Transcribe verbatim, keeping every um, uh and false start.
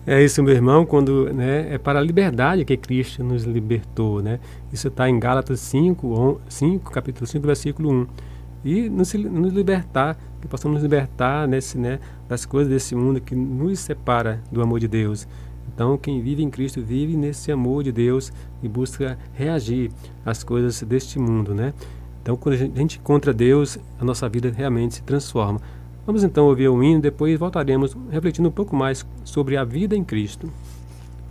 É isso, meu irmão, quando, né, é para a liberdade que Cristo nos libertou, né? Isso está em Gálatas cinco, cinco, capítulo cinco, versículo um. E nos, nos libertar, que possamos nos libertar nesse, né, das coisas desse mundo que nos separa do amor de Deus. Então, quem vive em Cristo vive nesse amor de Deus e busca reagir às coisas deste mundo, né? Então, quando a gente encontra Deus, a nossa vida realmente se transforma. Vamos então ouvir o hino, depois voltaremos refletindo um pouco mais sobre a vida em Cristo.